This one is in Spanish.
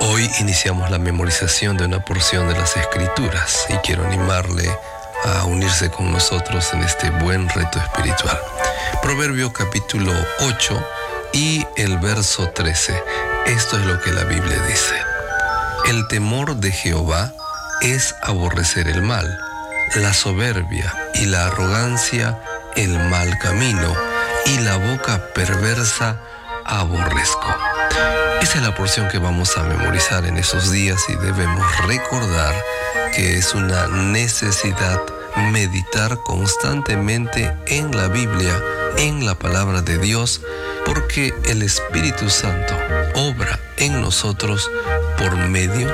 Hoy iniciamos la memorización de una porción de las Escrituras y quiero animarle a unirse con nosotros en este buen reto espiritual. Proverbio capítulo 8 y el verso 13. Esto es lo que la Biblia dice. El temor de Jehová es aborrecer el mal, la soberbia y la arrogancia el mal camino, y la boca perversa aborrezco. Esa es la porción que vamos a memorizar en esos días y debemos recordar que es una necesidad meditar constantemente en la Biblia, en la palabra de Dios, porque el Espíritu Santo obra en nosotros por medio